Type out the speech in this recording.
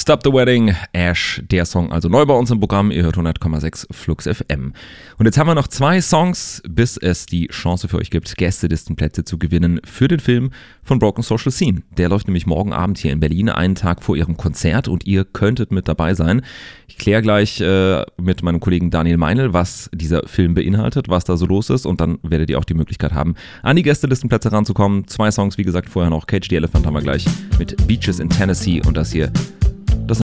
Stop the Wedding, Ash, der Song also neu bei uns im Programm. Ihr hört 100,6 Flux FM. Und jetzt haben wir noch 2 Songs, bis es die Chance für euch gibt, Gästelistenplätze zu gewinnen für den Film von Broken Social Scene. Der läuft nämlich morgen Abend hier in Berlin, einen Tag vor ihrem Konzert, und ihr könntet mit dabei sein. Ich kläre gleich mit meinem Kollegen Daniel Meinl, was dieser Film beinhaltet, was da so los ist, und dann werdet ihr auch die Möglichkeit haben, an die Gästelistenplätze ranzukommen. 2 Songs, wie gesagt, vorher noch Cage the Elephant haben wir gleich mit Beaches in Tennessee, und das hier